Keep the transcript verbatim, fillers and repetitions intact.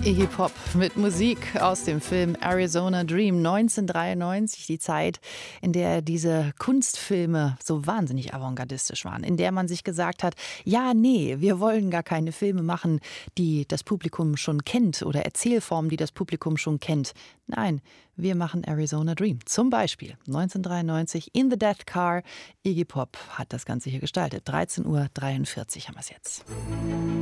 Iggy Pop mit Musik aus dem Film Arizona Dream neunzehnhundertdreiundneunzig, die Zeit, in der diese Kunstfilme so wahnsinnig avantgardistisch waren, in der man sich gesagt hat, ja, nee, wir wollen gar keine Filme machen, die das Publikum schon kennt oder Erzählformen, die das Publikum schon kennt. Nein, wir machen Arizona Dream. Zum Beispiel neunzehnhundertdreiundneunzig in The Death Car. Iggy Pop hat das Ganze hier gestaltet. dreizehn Uhr dreiundvierzig haben wir es jetzt.